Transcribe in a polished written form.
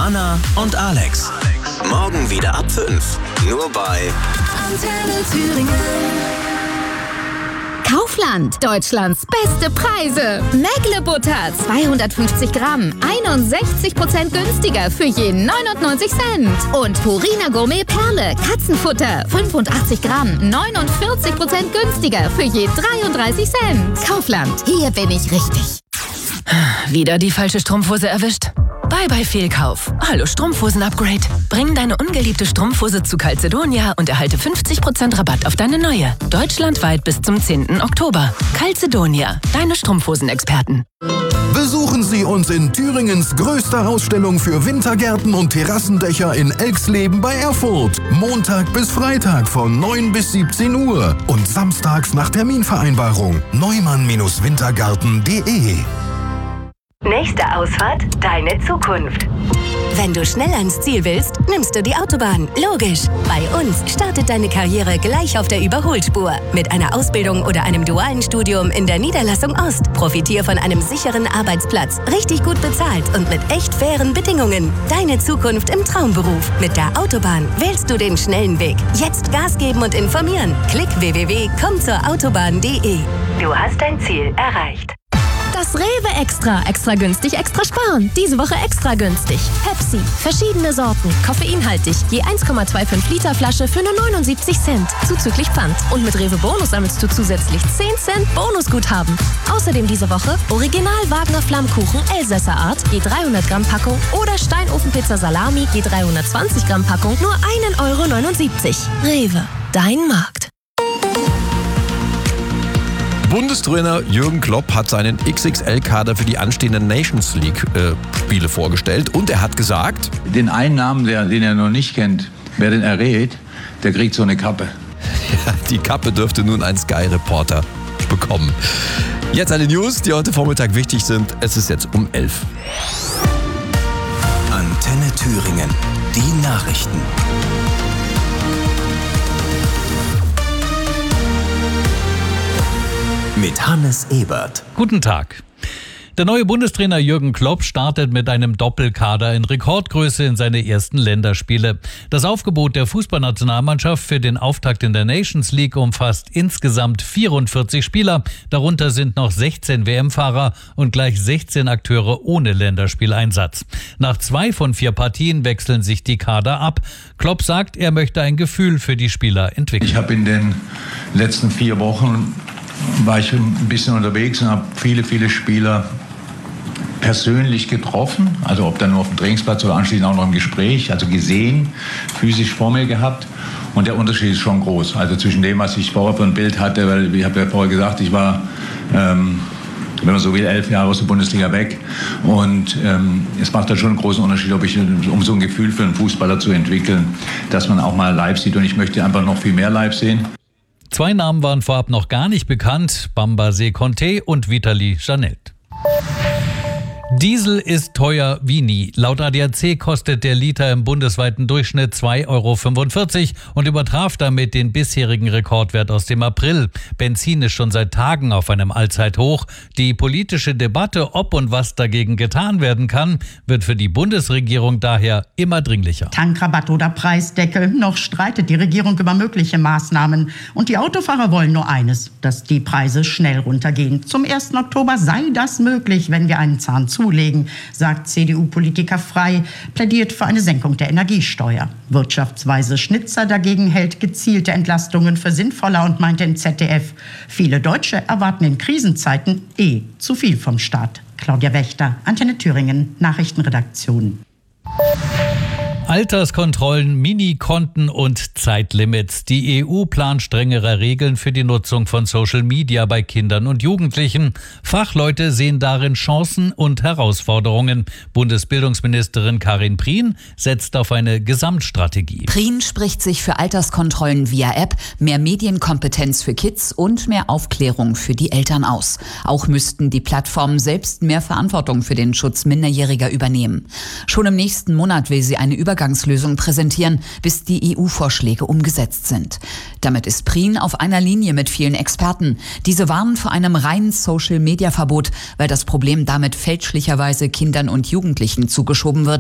Anna und Alex. Morgen wieder ab 5. Nur bei Antenne Thüringen. Kaufland, Deutschlands beste Preise. Mägle Butter, 250 Gramm, 61% günstiger für je 99 Cent. Und Purina Gourmet Perle, Katzenfutter, 85 Gramm, 49% günstiger für je 33 Cent. Kaufland, hier bin ich richtig. Wieder die falsche Strumpfhose erwischt? Bye Fehlkauf. Hallo Strumpfhosen-Upgrade. Bring deine ungeliebte Strumpfhose zu Calzedonia und erhalte 50% Rabatt auf deine neue. Deutschlandweit bis zum 10. Oktober. Calzedonia, deine Strumpfhosen-Experten. Besuchen Sie uns in Thüringens größter Ausstellung für Wintergärten und Terrassendächer in Elxleben bei Erfurt. Montag bis Freitag von 9 bis 17 Uhr und samstags nach Terminvereinbarung. neumann-wintergarten.de. Nächste Ausfahrt, deine Zukunft. Wenn du schnell ans Ziel willst, nimmst du die Autobahn. Logisch. Bei uns startet deine Karriere gleich auf der Überholspur. Mit einer Ausbildung oder einem dualen Studium in der Niederlassung Ost. Profitier von einem sicheren Arbeitsplatz, richtig gut bezahlt und mit echt fairen Bedingungen. Deine Zukunft im Traumberuf. Mit der Autobahn wählst du den schnellen Weg. Jetzt Gas geben und informieren. Klick www.kommzurautobahn.de. Du hast dein Ziel erreicht. Das Rewe Extra günstig, extra sparen. Diese Woche extra günstig. Pepsi, verschiedene Sorten, koffeinhaltig, je 1,25 Liter Flasche für nur 79 Cent, zuzüglich Pfand. Und mit Rewe Bonus sammelst du zusätzlich 10 Cent Bonusguthaben. Außerdem diese Woche Original Wagner Flammkuchen Elsässer Art, je 300 Gramm Packung oder Steinofenpizza Salami, je 320 Gramm Packung, nur 1,79 €. Rewe, dein Markt. Bundestrainer Jürgen Klopp hat seinen XXL-Kader für die anstehenden Nations League-Spiele vorgestellt und er hat gesagt: Den einen Namen, den er noch nicht kennt, wer den errät, der kriegt so eine Kappe. Ja, die Kappe dürfte nun ein Sky-Reporter bekommen. Jetzt eine News, die heute Vormittag wichtig sind. Es ist jetzt um 11. Antenne Thüringen. Die Nachrichten. Mit Hannes Ebert. Guten Tag. Der neue Bundestrainer Jürgen Klopp startet mit einem Doppelkader in Rekordgröße in seine ersten Länderspiele. Das Aufgebot der Fußballnationalmannschaft für den Auftakt in der Nations League umfasst insgesamt 44 Spieler. Darunter sind noch 16 WM-Fahrer und gleich 16 Akteure ohne Länderspieleinsatz. Nach 2 von 4 Partien wechseln sich die Kader ab. Klopp sagt, er möchte ein Gefühl für die Spieler entwickeln. Ich habe in den letzten 4 Wochen war ich ein bisschen unterwegs und habe viele Spieler persönlich getroffen, also ob dann nur auf dem Trainingsplatz oder anschließend auch noch im Gespräch, also gesehen, physisch vor mir gehabt, und der Unterschied ist schon groß, also zwischen dem, was ich vorher für ein Bild hatte, weil ich habe ja vorher gesagt, ich war, wenn man so will, 11 Jahre aus der Bundesliga weg, und es macht da schon einen großen Unterschied, um so ein Gefühl für einen Fußballer zu entwickeln, dass man auch mal live sieht, und ich möchte einfach noch viel mehr live sehen. 2 Namen waren vorab noch gar nicht bekannt: Bambaze Conte und Vitali Janelt. Diesel ist teuer wie nie. Laut ADAC kostet der Liter im bundesweiten Durchschnitt 2,45 € und übertraf damit den bisherigen Rekordwert aus dem April. Benzin ist schon seit Tagen auf einem Allzeithoch. Die politische Debatte, ob und was dagegen getan werden kann, wird für die Bundesregierung daher immer dringlicher. Tankrabatt oder Preisdeckel, noch streitet die Regierung über mögliche Maßnahmen. Und die Autofahrer wollen nur eines, dass die Preise schnell runtergehen. Zum 1. Oktober sei das möglich, wenn wir einen Zahn zulegen, sagt CDU-Politiker Frey, plädiert für eine Senkung der Energiesteuer. Wirtschaftsweise Schnitzer dagegen hält gezielte Entlastungen für sinnvoller und meint im ZDF, viele Deutsche erwarten in Krisenzeiten zu viel vom Staat. Claudia Wächter, Antenne Thüringen, Nachrichtenredaktion. Alterskontrollen, Minikonten und Zeitlimits. Die EU plant strengere Regeln für die Nutzung von Social Media bei Kindern und Jugendlichen. Fachleute sehen darin Chancen und Herausforderungen. Bundesbildungsministerin Karin Prien setzt auf eine Gesamtstrategie. Prien spricht sich für Alterskontrollen via App, mehr Medienkompetenz für Kids und mehr Aufklärung für die Eltern aus. Auch müssten die Plattformen selbst mehr Verantwortung für den Schutz Minderjähriger übernehmen. Schon im nächsten Monat will sie eine Übergangslösung präsentieren, bis die EU-Vorschläge umgesetzt sind. Damit ist Prien auf einer Linie mit vielen Experten. Diese warnen vor einem reinen Social-Media-Verbot, weil das Problem damit fälschlicherweise Kindern und Jugendlichen zugeschoben wird,